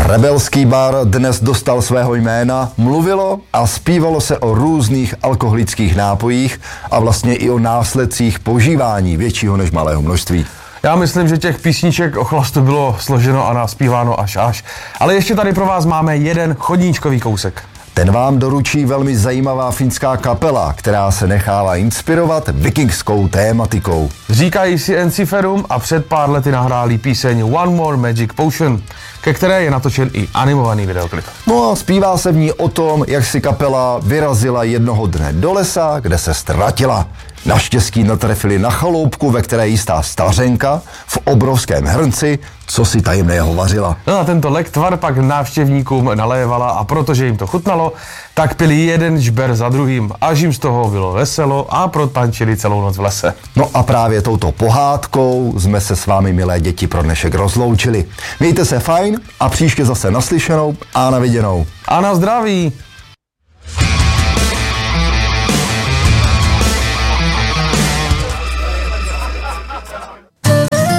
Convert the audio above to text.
Rebelský bar dnes dostal svého jména, mluvilo a zpívalo se o různých alkoholických nápojích a vlastně i o následcích požívání většího než malého množství. Já myslím, že těch písniček o chlastu bylo složeno a naspíváno až. Ale ještě tady pro vás máme jeden chodníčkový kousek. Ten vám doručí velmi zajímavá finská kapela, která se nechala inspirovat vikingskou tématikou. Říkají si Enciferum a před pár lety nahráli píseň One More Magic Potion, ke které je natočen i animovaný videoklip. No a zpívá se v ní o tom, jak si kapela vyrazila jednoho dne do lesa, kde se ztratila. Naštěstí natrefili na chaloupku, ve které jistá stařenka v obrovském hrnci co si tajemného vařila. No a tento lektvar pak návštěvníkům nalévala a protože jim to chutnalo, tak pili jeden žber za druhým, až jim z toho bylo veselo a protančili celou noc v lese. No a právě touto pohádkou jsme se s vámi, milé děti, pro dnešek rozloučili. Mějte se fajn a příště zase naslyšenou a na viděnou. A na zdraví!